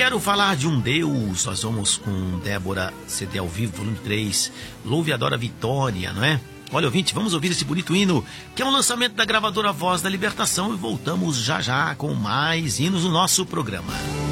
quero falar de um Deus. Nós vamos com Débora, CD ao vivo, volume 3. Louve e adora a vitória, não é? Olha, ouvinte, vamos ouvir esse bonito hino, que é um lançamento da gravadora Voz da Libertação, e voltamos já já com mais hinos no nosso programa.